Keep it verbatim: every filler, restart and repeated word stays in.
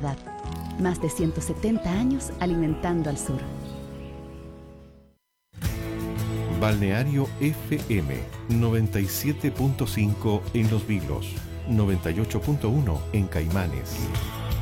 verdad. Más de ciento setenta años alimentando al sur. Balneario F M noventa y siete punto cinco en Los Vilos, noventa y ocho punto uno en Caimanes.